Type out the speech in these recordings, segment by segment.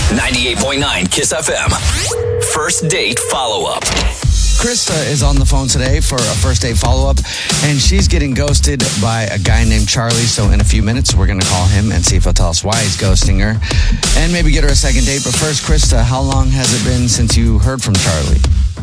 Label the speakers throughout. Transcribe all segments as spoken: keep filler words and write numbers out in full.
Speaker 1: ninety-eight point nine Kiss F M. First date follow-up.
Speaker 2: Krista is on the phone today for a first date follow-up, and she's getting ghosted by a guy named Charlie. So in a few minutes, we're going to call him and see if he'll tell us why he's ghosting her and maybe get her a second date. But first, Krista, how long has it been since you heard from Charlie?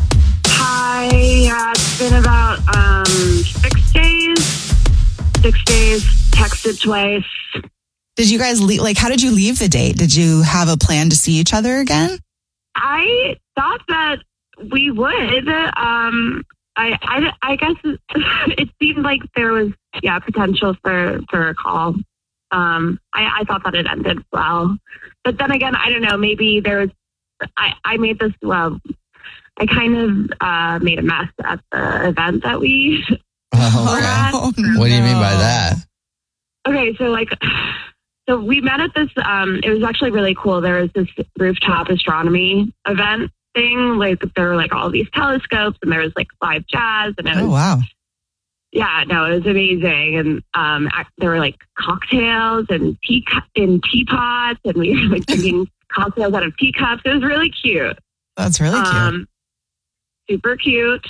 Speaker 3: Hi, yeah, it's been about um, six days. Six days, texted twice.
Speaker 4: Did you guys leave? Like, how did you leave the date? Did you have a plan to see each other again?
Speaker 3: I thought that we would. Um, I, I, I guess it seemed like there was, yeah, potential for, for a call. Um, I, I thought that it ended well. But then again, I don't know, maybe there was, I, I made this, well, I kind of uh, made a mess at the event that we
Speaker 2: Oh,
Speaker 3: were at.
Speaker 4: Oh,
Speaker 2: What do you mean by that?
Speaker 3: Okay, so like, so we met at this, um, it was actually really cool. There was this rooftop astronomy event thing. Like, there were like all these telescopes and there was like live jazz. And it was,
Speaker 4: Oh, wow.
Speaker 3: yeah, no, it was amazing. And um, ac- there were like cocktails and tea in teapots, and we were like drinking cocktails out of teacups. It was really cute.
Speaker 4: That's really cute.
Speaker 3: Um, super cute.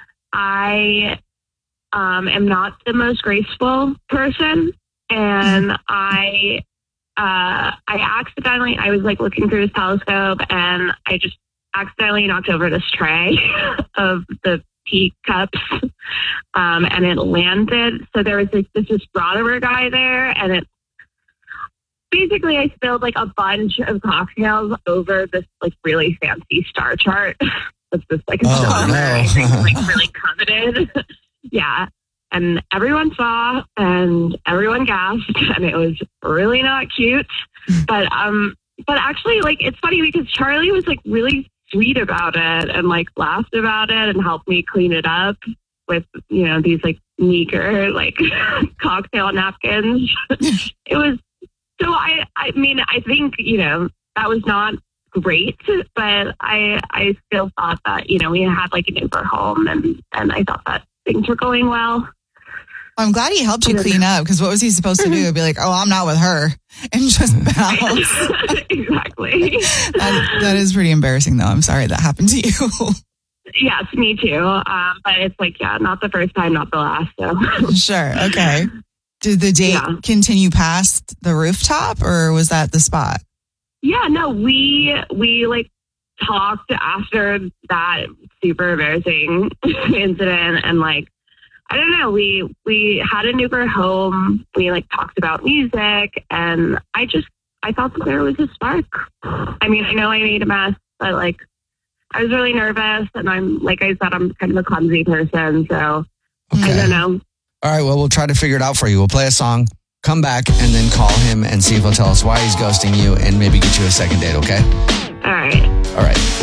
Speaker 3: I um, am not the most graceful person, and I uh, I accidentally I was like looking through his telescope, and I just accidentally knocked over this tray of the teacups, um, and it landed. So there was like this astronomer guy there, and it basically I spilled like a bunch of cocktails over this like really fancy star chart. That's this like
Speaker 2: Oh,
Speaker 3: astronomer
Speaker 2: no.
Speaker 3: I think like really coveted. Yeah. And everyone saw and everyone gasped, and it was really not cute. But um but actually, like, it's funny because Charlie was like really sweet about it and like laughed about it and helped me clean it up with, you know, these like meager like cocktail napkins. It was so I I mean I think, you know, that was not great, but I I still thought that, you know, we had like an Uber home, and and I thought that things were going well.
Speaker 4: I'm glad he helped you clean up, because what was he supposed to do? Be like, oh, I'm not with her, and just bounce.
Speaker 3: Exactly.
Speaker 4: That, that is pretty embarrassing, though. I'm sorry that happened to you.
Speaker 3: Yes, me too. Um, but it's like, yeah, not the first time, not the last. So
Speaker 4: Sure. Okay. Did the date
Speaker 3: Yeah.
Speaker 4: continue past the rooftop, or was that the spot?
Speaker 3: yeah, no, we we like talked after that super embarrassing incident, and like, I don't know, we we had an Uber home. We like talked about music, and I just I thought that there was a spark. I mean, I know I made a mess, but like, I was really nervous, and I'm like I said, I'm kind of a clumsy person, so I
Speaker 2: Okay.
Speaker 3: don't know.
Speaker 2: All right, well, we'll try to figure it out for you. We'll play a song, come back, and then call him and see if he'll tell us why he's ghosting you and maybe get you a second date, okay?
Speaker 3: All right.
Speaker 2: All right.